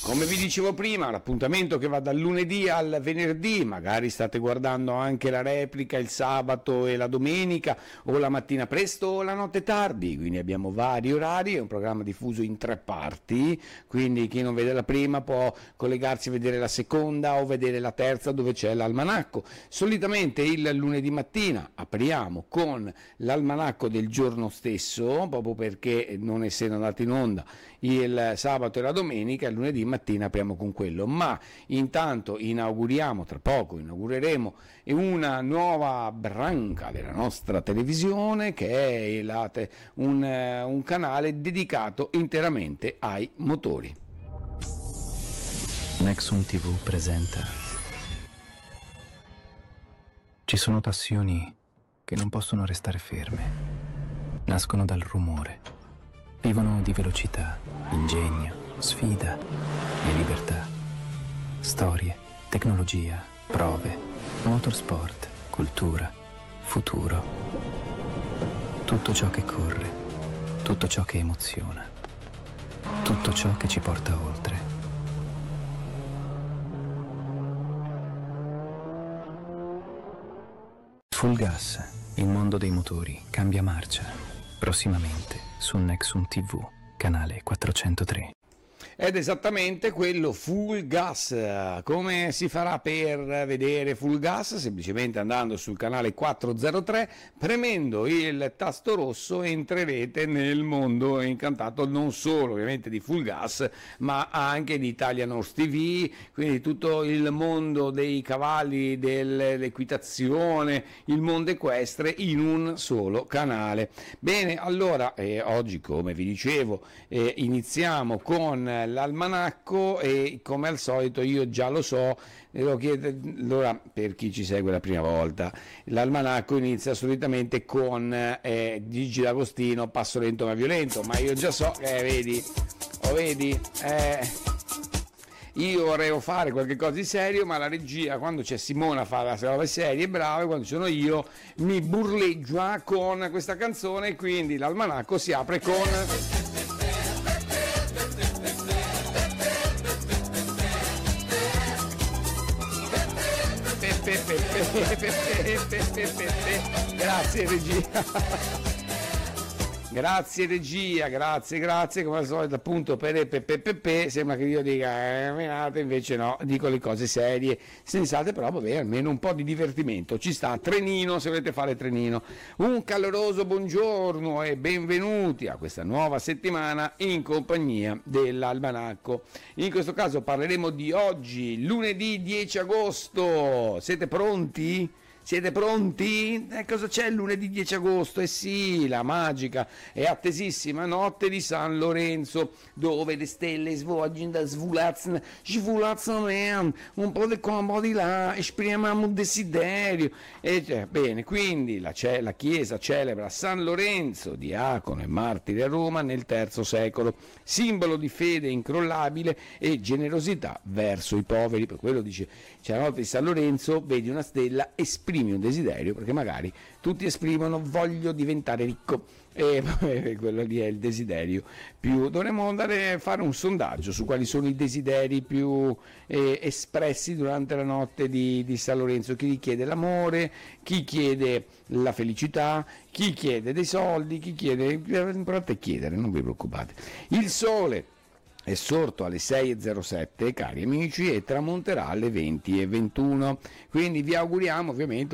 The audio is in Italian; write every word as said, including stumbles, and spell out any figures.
Come vi dicevo prima, l'appuntamento che va dal lunedì al venerdì, magari state guardando anche la replica il sabato e la domenica, o la mattina presto o la notte tardi, quindi abbiamo vari orari, è un programma diffuso in tre parti, quindi chi non vede la prima può collegarsi a vedere la seconda o vedere la terza dove c'è l'almanacco. Solitamente il lunedì mattina apriamo con l'almanacco del giorno stesso, proprio perché non essendo andato in onda il sabato e la domenica, il lunedì mattina apriamo con quello, ma intanto inauguriamo, tra poco inaugureremo una nuova branca della nostra televisione che è la te- un, un canale dedicato interamente ai motori. Nexum ti vu presenta. Ci sono passioni che non possono restare ferme, nascono dal rumore, vivono di velocità, ingegno, sfida e libertà. Storie, tecnologia, prove, motorsport, cultura, futuro. Tutto ciò che corre, tutto ciò che emoziona, tutto ciò che ci porta oltre. Full Gas, il mondo dei motori cambia marcia. Prossimamente su Nexum ti vu, canale quattrocentotre. Ed esattamente quello, Full Gas. Come si farà per vedere Full Gas? Semplicemente andando sul canale quattrocentotre, premendo il tasto rosso entrerete nel mondo incantato non solo ovviamente di Full Gas, ma anche di Italian Horse ti vu, quindi tutto il mondo dei cavalli, dell'equitazione, il mondo equestre in un solo canale. Bene, allora eh, oggi, come vi dicevo, eh, iniziamo con l'almanacco e come al solito io già lo so, lo chiedo, allora per chi ci segue la prima volta, l'almanacco inizia solitamente con eh, Gigi D'Agostino, passo lento ma violento, ma io già so, eh, vedi, oh, vedi, eh, io vorrei fare qualche cosa di serio, ma la regia, quando c'è Simona fa la roba serie e brava, quando sono io mi burleggia con questa canzone, quindi l'almanacco si apre con grazie regia. Grazie regia, grazie, grazie, come al solito appunto per pepepepe, sembra che io dica eh, invece no, dico le cose serie, sensate, però vabbè, almeno un po' di divertimento, ci sta. Trenino, se volete fare trenino, un caloroso buongiorno e benvenuti a questa nuova settimana in compagnia dell'almanacco. In questo caso parleremo di oggi, lunedì dieci agosto, siete pronti? Siete pronti? Eh, cosa c'è il lunedì dieci agosto? Eh sì, la magica e attesissima notte di San Lorenzo, dove le stelle svolgono, svulazzano, svulazzano, un po' di qua, un po' di là, esprimiamo un desiderio. E cioè, bene, quindi la, la Chiesa celebra San Lorenzo, diacono e martire a Roma nel terzo secolo, simbolo di fede incrollabile e generosità verso i poveri. Per quello dice, c'è la notte di San Lorenzo, vedi una stella, esprimi un desiderio, perché magari tutti esprimono voglio diventare ricco e quello lì è il desiderio più. Dovremmo andare a fare un sondaggio su quali sono i desideri più eh, espressi durante la notte di, di San Lorenzo. Chi chiede l'amore, chi chiede la felicità, chi chiede dei soldi, chi chiede, l'importante è chiedere, non vi preoccupate. Il sole è sorto alle sei e zero sette, cari amici, e tramonterà alle venti e ventuno, quindi vi auguriamo ovviamente